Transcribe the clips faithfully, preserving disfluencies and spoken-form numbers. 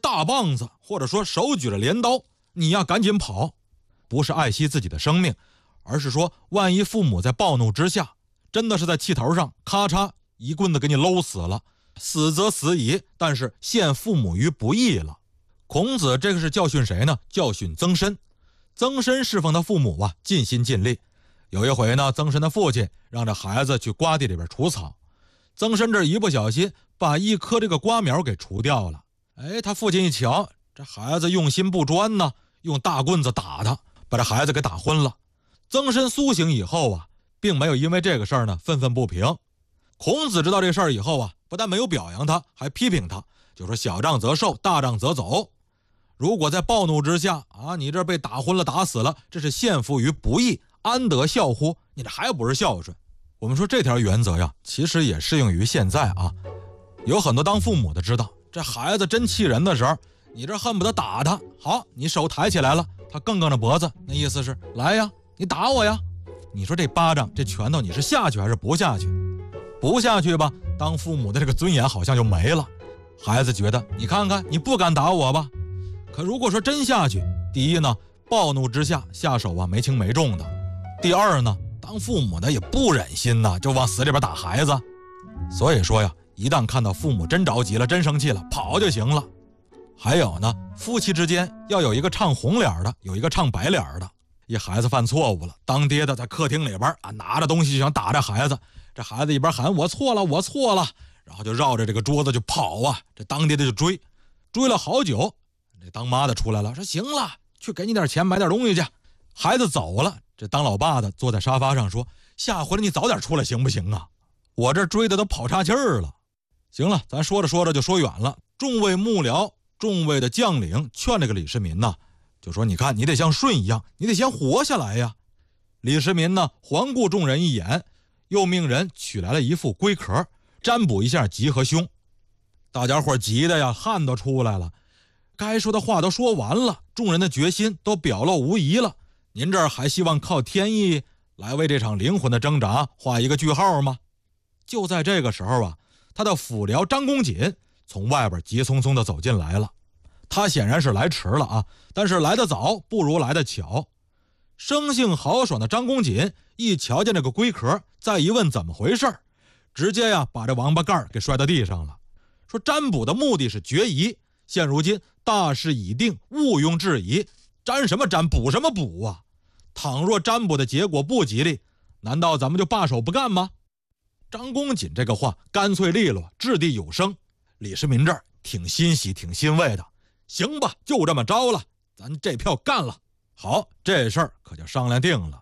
大棒子，或者说手举着镰刀，你要赶紧跑。不是爱惜自己的生命，而是说万一父母在暴怒之下，真的是在气头上咔嚓一棍子给你搂死了，死则死矣，但是陷父母于不义了。孔子这个是教训谁呢？教训曾参。曾参侍奉他父母啊，尽心尽力。有一回呢，曾参的父亲让这孩子去瓜地里边除草，曾参这一不小心把一棵这个瓜苗给除掉了。哎，他父亲一瞧，这孩子用心不专呢，用大棍子打他，把这孩子给打昏了。曾参苏醒以后啊，并没有因为这个事儿呢愤愤不平。孔子知道这事儿以后啊，不但没有表扬他，还批评他，就说小仗则受，大仗则走。如果在暴怒之下啊，你这被打昏了打死了，这是陷父于不义，安得孝乎？你这还不是孝顺？我们说这条原则呀，其实也适用于现在啊。有很多当父母的知道，这孩子真气人的时候，你这恨不得打他。好，你手抬起来了，他更更着脖子，那意思是来呀，你打我呀。你说这巴掌这拳头你是下去还是不下去？不下去吧，当父母的这个尊严好像就没了。孩子觉得你看看你不敢打我吧。可如果说真下去，第一呢，暴怒之下下手啊没轻没重的。第二呢，当父母的也不忍心呐，就往死里边打孩子。所以说呀，一旦看到父母真着急了，真生气了，跑就行了。还有呢，夫妻之间要有一个唱红脸的，有一个唱白脸的。一孩子犯错误了，当爹的在客厅里边啊拿着东西就想打这孩子，这孩子一边喊我错了我错了，然后就绕着这个桌子就跑啊，这当爹的就追，追了好久。这当妈的出来了，说行了，去给你点钱买点东西去。孩子走了，这当老爸的坐在沙发上说，下回你早点出来行不行啊？我这追的都跑岔气儿了。行了，咱说着说着就说远了。众位幕僚，众位的将领劝这个李世民呢，就说你看你得像舜一样，你得先活下来呀。李世民呢环顾众人一眼，又命人取来了一副龟壳，占卜一下吉和凶。大家伙急的呀，汗都出来了。该说的话都说完了，众人的决心都表露无遗了。您这儿还希望靠天意来为这场灵魂的挣扎画一个句号吗？就在这个时候啊，他的辅僚张公瑾从外边急匆匆地走进来了。他显然是来迟了啊，但是来得早不如来得巧。生性豪爽的张公瑾一瞧见这个龟壳，再一问怎么回事，直接呀把这王八盖给摔到地上了。说占卜的目的是决疑，现如今大势已定，毋庸置疑，占什么占，卜什么卜啊？倘若占卜的结果不吉利，难道咱们就罢手不干吗？张公瑾这个话干脆利落，掷地有声。李世民这儿挺欣喜挺欣慰的，行吧，就这么着了，咱这票干了。好，这事儿可就商量定了。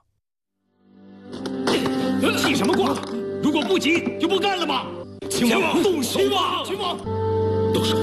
起什么卦？如果不急，就不干了吗？秦王动手吧！秦王动手。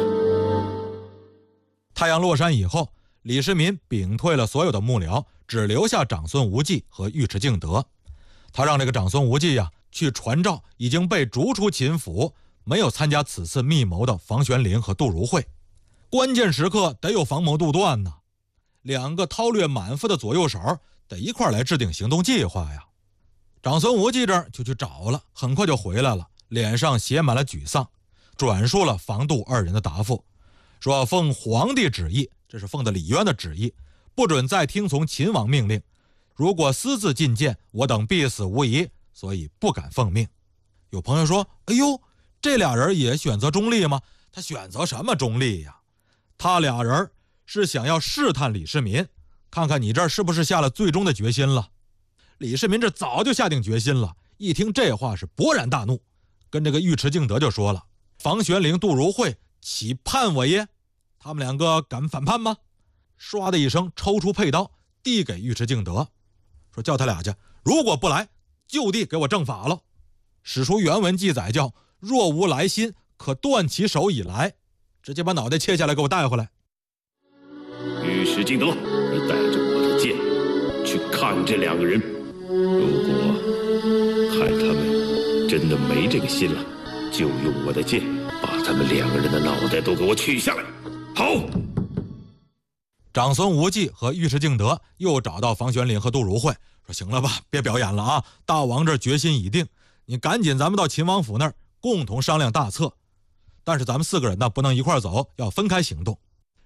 太阳落山以后，李世民屏退了所有的幕僚，只留下长孙无忌和尉迟敬德。他让这个长孙无忌呀、啊、去传召已经被逐出秦府，没有参加此次密谋的房玄龄和杜如晦。关键时刻得有防谋杜断呢，两个韬略满腹的左右手得一块来制定行动计划呀。长孙无忌这儿就去找了，很快就回来了，脸上写满了沮丧，转述了房杜二人的答复，说奉皇帝旨意，这是奉的李渊的旨意，不准再听从秦王命令，如果私自进谏，我等必死无疑，所以不敢奉命。有朋友说，哎呦，这俩人也选择中立吗？他选择什么中立呀？他俩人是想要试探李世民，看看你这是不是下了最终的决心了。李世民这早就下定决心了，一听这话是勃然大怒，跟这个尉迟敬德就说了，房玄龄、杜如晦岂叛我耶？他们两个敢反叛吗？唰的一声抽出佩刀递给尉迟敬德，说叫他俩去，如果不来就地给我正法了。史书原文记载叫若无来心，可断其手以来，直接把脑袋切下来给我带回来。 尉迟敬德，你带着我的剑去看这两个人，如果看他们真的没这个心了，就用我的剑把他们两个人的脑袋都给我取下来。好。 长孙无忌和尉迟敬德又找到房玄龄和杜如晦，说行了吧，别表演了啊，大王这决心已定，你赶紧咱们到秦王府那儿共同商量大策。但是咱们四个人呢不能一块走，要分开行动。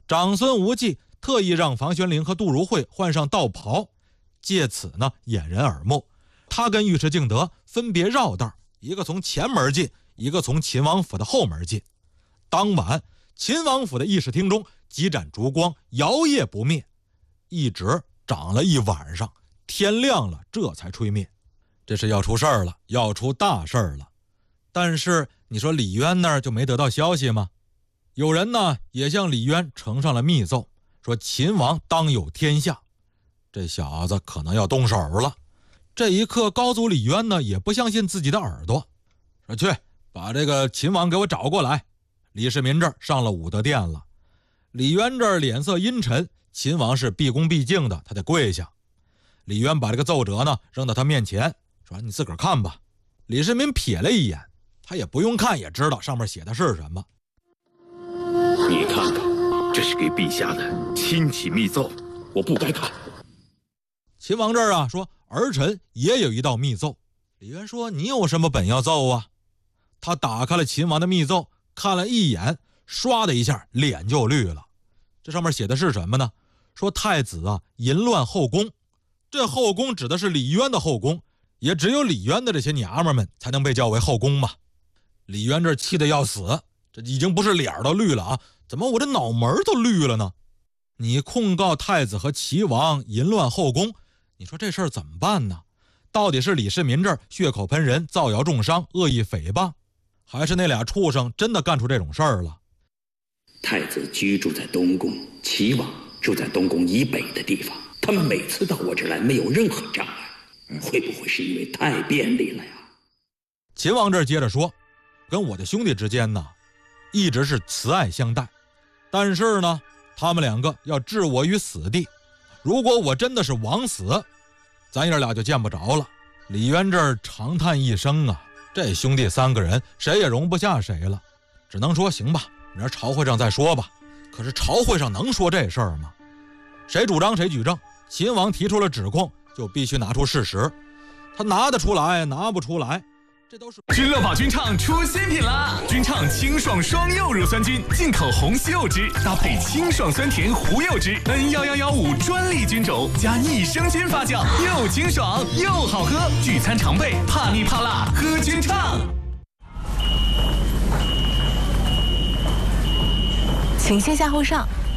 长孙无忌特意让房玄龄和杜如晦换上道袍，借此呢掩人耳目。他跟尉迟敬德分别绕道，一个从前门进，一个从秦王府的后门进。当晚，秦王府的议事厅中几盏烛光摇曳不灭，一直长了一晚上，天亮了这才吹灭。这是要出事儿了，要出大事儿了。但是你说李渊那儿就没得到消息吗？有人呢也向李渊呈上了密奏，说秦王当有天下。这小子可能要动手了。这一刻，高祖李渊呢也不相信自己的耳朵，说去把这个秦王给我找过来。李世民这儿上了武德殿了，李渊这儿脸色阴沉，秦王是毕恭毕敬的，他得跪下。李渊把这个奏折呢扔到他面前，说你自个儿看吧。李世民瞥了一眼，他也不用看也知道上面写的是什么。 你看看，这是给陛下的亲启密奏，我不该看。 秦王这儿啊说，儿臣也有一道密奏。李渊说，你有什么本要奏啊？他打开了秦王的密奏，看了一眼，唰的一下脸就绿了。这上面写的是什么呢？说太子啊淫乱后宫。这后宫指的是李渊的后宫，也只有李渊的这些娘们们才能被叫为后宫嘛。李渊这气得要死，这已经不是脸都绿了啊，怎么我这脑门都绿了呢？你控告太子和齐王淫乱后宫，你说这事儿怎么办呢？到底是李世民这儿血口喷人，造谣重伤，恶意诽谤，还是那俩畜生真的干出这种事儿了？ 太子居住在东宫，齐王住在东宫以北的地方，他们每次到我这来没有任何障碍，会不会是因为太便利了呀？ 秦王这儿接着说，跟我的兄弟之间呢一直是慈爱相待，但是呢他们两个要置我于死地，如果我真的是枉死，咱爷俩就见不着了。李渊这儿长叹一声啊，这兄弟三个人谁也容不下谁了，只能说行吧，明儿朝会上再说吧。可是朝会上能说这事儿吗？谁主张谁举证，秦王提出了指控就必须拿出事实，他拿得出来拿不出来，这都是。 君乐宝君畅出新品啦！君畅清爽双柚乳酸菌，进口红西柚汁，搭配清爽酸甜胡柚汁 ，N 一一一五专利菌种加益生菌发酵，又清爽又好喝。聚餐常备，怕腻怕辣，喝君畅。 请先下后上。